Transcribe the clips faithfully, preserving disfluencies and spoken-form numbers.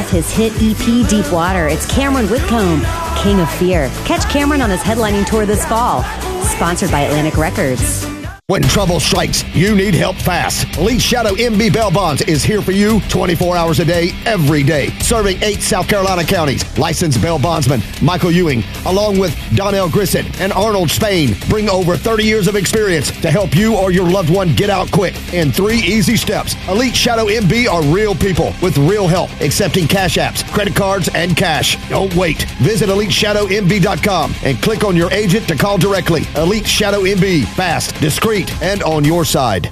off his hit E P, Deep Water. It's Cameron Whitcomb, King of Fear. Catch Cameron on his headlining tour this fall. Sponsored by Atlantic Records. When trouble strikes, you need help fast. Elite Shadow M B Bail Bonds is here for you twenty-four hours a day, every day. Serving eight South Carolina counties. Licensed bail bondsman Michael Ewing, along with Donnell Grissett and Arnold Spain, bring over thirty years of experience to help you or your loved one get out quick in three easy steps. Elite Shadow M B are real people with real help, accepting cash apps, credit cards, and cash. Don't wait. Visit elite shadow m b dot com and click on your agent to call directly. Elite Shadow M B. Fast, discreet, and on your side.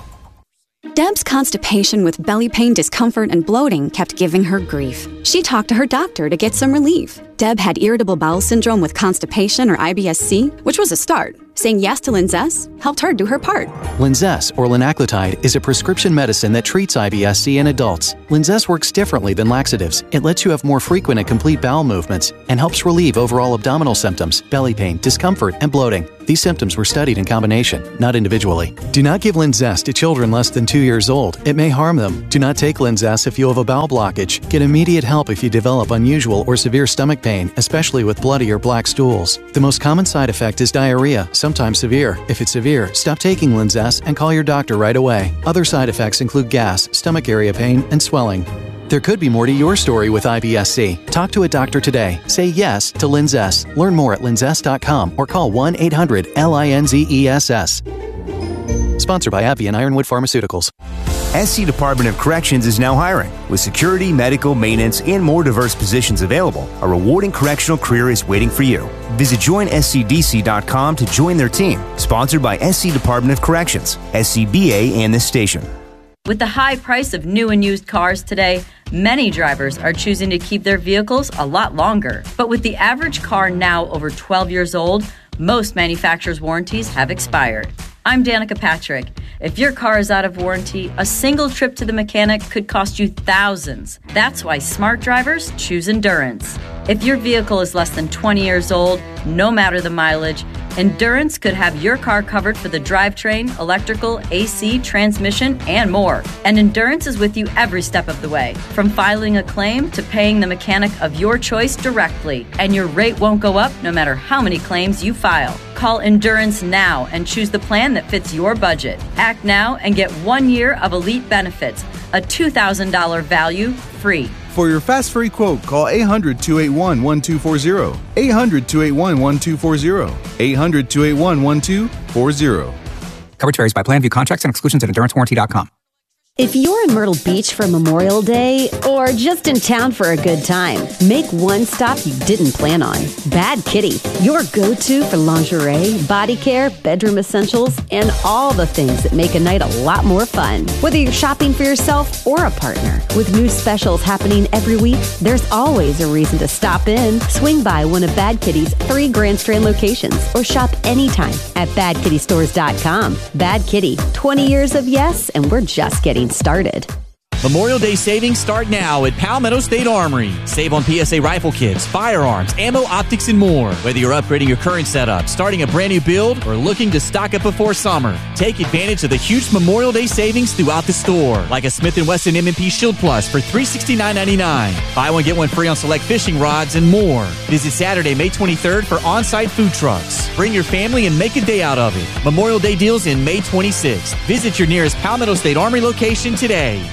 Deb's constipation with belly pain, discomfort, and bloating kept giving her grief. She talked to her doctor to get some relief. Deb had irritable bowel syndrome with constipation or I B S C, which was a start. Saying yes to Linzess helped her do her part. Linzess, or linaclotide, is a prescription medicine that treats I B S C in adults. Linzess works differently than laxatives. It lets you have more frequent and complete bowel movements and helps relieve overall abdominal symptoms, belly pain, discomfort, and bloating. These symptoms were studied in combination, not individually. Do not give Linzess to children less than two years old. It may harm them. Do not take Linzess if you have a bowel blockage. Get immediate help if you develop unusual or severe stomach pain, especially with bloody or black stools. The most common side effect is diarrhea, sometimes severe. If it's severe, stop taking Linzess and call your doctor right away. Other side effects include gas, stomach area pain, and swelling. There could be more to your story with I B S C. Talk to a doctor today. Say yes to Linzess. Learn more at linzess dot com or call one eight hundred L I N Z E S S. Sponsored by AbbVie and Ironwood Pharmaceuticals. S C Department of Corrections is now hiring. With security, medical, maintenance, and more diverse positions available, a rewarding correctional career is waiting for you. Visit join s c d c dot com to join their team. Sponsored by S C Department of Corrections, S C B A, and this station. With the high price of new and used cars today, many drivers are choosing to keep their vehicles a lot longer. But with the average car now over twelve years old, most manufacturers' warranties have expired. I'm Danica Patrick. If your car is out of warranty, a single trip to the mechanic could cost you thousands. That's why smart drivers choose Endurance. If your vehicle is less than twenty years old, no matter the mileage, Endurance could have your car covered for the drivetrain, electrical, A C, transmission, and more. And Endurance is with you every step of the way, from filing a claim to paying the mechanic of your choice directly. And your rate won't go up no matter how many claims you file. Call Endurance now and choose the plan that fits your budget. Act now and get one year of elite benefits, a two thousand dollars value free. For your fast free quote, call eight hundred, two eight one, one two four zero. eight hundred, two eight one, one two four zero. eight hundred, two eight one, one two four zero. Coverage varies by plan. View contracts and exclusions at endurance warranty dot com. If you're in Myrtle Beach for Memorial Day or just in town for a good time, make one stop you didn't plan on. Bad Kitty, your go-to for lingerie, body care, bedroom essentials, and all the things that make a night a lot more fun. Whether you're shopping for yourself or a partner, with new specials happening every week, there's always a reason to stop in. Swing by one of Bad Kitty's three Grand Strand locations or shop anytime at bad kitty stores dot com. Bad Kitty, twenty years of yes, and we're just getting started. Memorial Day savings start now at Palmetto State Armory. Save on P S A rifle kits, firearms, ammo, optics, and more. Whether you're upgrading your current setup, starting a brand new build, or looking to stock up before summer, take advantage of the huge Memorial Day savings throughout the store, like a Smith and Wesson M and P Shield Plus for three hundred sixty-nine ninety-nine. Buy one, get one free on select fishing rods and more. Visit Saturday, May twenty-third for on-site food trucks. Bring your family and make a day out of it. Memorial Day deals in May twenty-sixth. Visit your nearest Palmetto State Armory location today.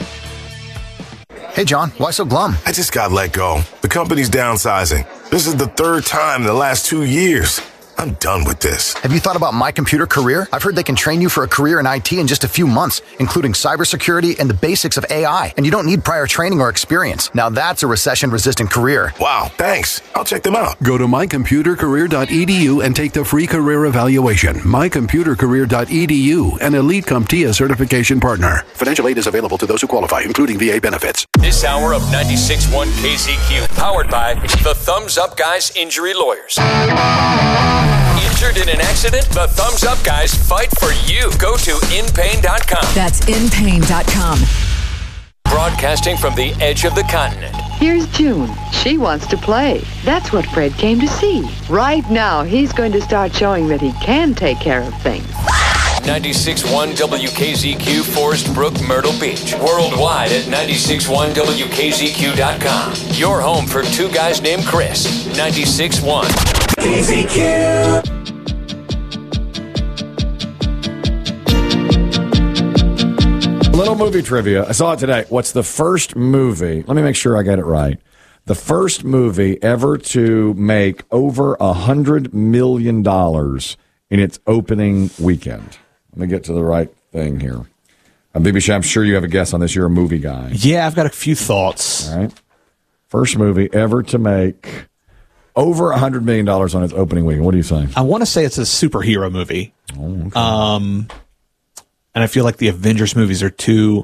Hey, John, why so glum? I just got let go. The company's downsizing. This is the third time in the last two years. I'm done with this. Have you thought about My Computer Career? I've heard they can train you for a career in I T in just a few months, including cybersecurity and the basics of A I. And you don't need prior training or experience. Now that's a recession-resistant career. Wow, thanks. I'll check them out. Go to my computer career dot e d u and take the free career evaluation. my computer career dot e d u, an Elite CompTIA certification partner. Financial aid is available to those who qualify, including V A benefits. This hour of ninety-six point one K Z Q, powered by the Thumbs Up Guys Injury Lawyers. Injured in an accident? The Thumbs Up Guys fight for you. Go to in pain dot com. That's in pain dot com. Broadcasting from the edge of the continent. Here's June. She wants to play. That's what Fred came to see. Right now, he's going to start showing that he can take care of things. ninety-six point one W K Z Q, Forest Brook, Myrtle Beach. Worldwide at ninety-six point one W K Z Q dot com. Your home for two guys named Chris. ninety-six point one K Z Q. Little movie trivia. I saw it today. What's the first movie? Let me make sure I get it right. The first movie ever to make over a hundred million dollars in its opening weekend. Let me get to the right thing here. Uh, B B Shay, I'm sure you have a guess on this. You're a movie guy. Yeah, I've got a few thoughts. All right. First movie ever to make over a hundred million dollars on its opening weekend. What are you saying? I want to say it's a superhero movie. Oh, okay. Um, and I feel like the Avengers movies are too,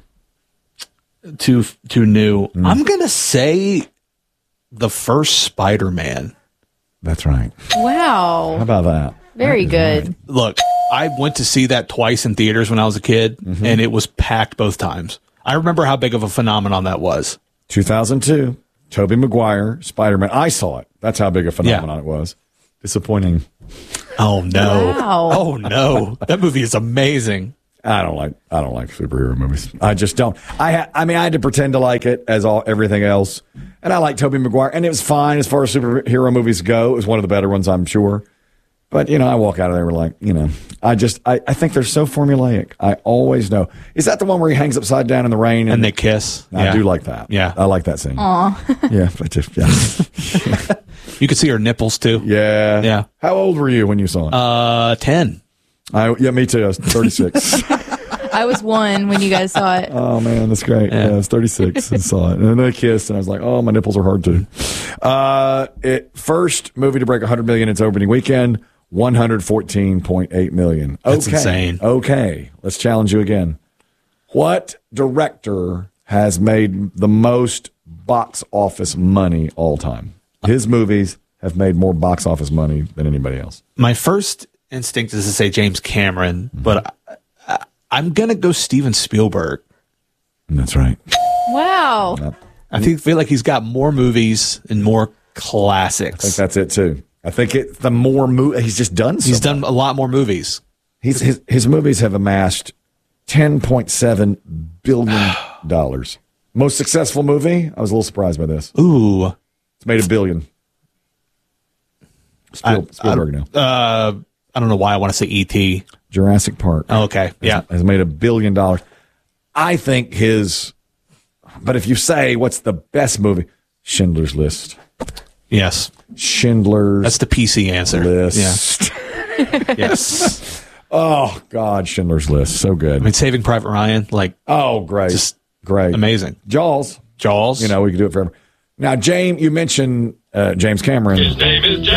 too, too new. Mm. I'm gonna say the first Spider-Man. That's right. Wow. How about that? Very that good. Right. Look, I went to see that twice in theaters when I was a kid, mm-hmm. and it was packed both times. I remember how big of a phenomenon that was. two thousand two, Tobey Maguire, Spider-Man. I saw it. That's how big a phenomenon yeah. it was. Disappointing. Oh no! Wow. Oh no! That movie is amazing. I don't like. I don't like superhero movies. I just don't. I. Ha, I mean, I had to pretend to like it as all everything else, and I like Tobey Maguire, and it was fine as far as superhero movies go. It was one of the better ones, I'm sure. But you know, I walk out of there with like, you know, I just. I, I think they're so formulaic. I always know. Is that the one where he hangs upside down in the rain and, and they kiss? I yeah. do like that. Yeah, I like that scene. Aw. Yeah, but just yeah. You could see her nipples too. Yeah. Yeah. How old were you when you saw it? Uh, ten. I yeah, me too. I was thirty-six. I was one when you guys saw it. Oh man, that's great. Yeah, yeah I was thirty-six and saw it, and then they kissed, and I was like, oh, my nipples are hard too. Uh, it first movie to break one hundred million its opening weekend, one hundred fourteen point eight million. Okay. That's insane. Okay, let's challenge you again. What director has made the most box office money all time? His movies have made more box office money than anybody else. My first instinct is to say James Cameron, mm-hmm. but I, I, I'm going to go Steven Spielberg. That's right. Wow. Yep. I think, feel like he's got more movies and more classics. I think that's it, too. I think it, the more mo- he's just done so He's much. done a lot more movies. He's, his, his movies have amassed ten point seven billion dollars. Most successful movie? I was a little surprised by this. Ooh. It's made a billion. Spiel, I, Spielberg I, now. Uh, I don't know why I want to say E T Jurassic Park. Oh, okay. Yeah. Has, has made a billion dollars. I think his, but if you say what's the best movie, Schindler's List. Yes. Schindler's That's the P C answer. List. Yeah. Yes. Oh, God, Schindler's List. So good. I mean, Saving Private Ryan, like. Oh, great. Just great. Amazing. Jaws. Jaws. You know, we could do it forever. Now, James, you mentioned uh, James Cameron. His name is James.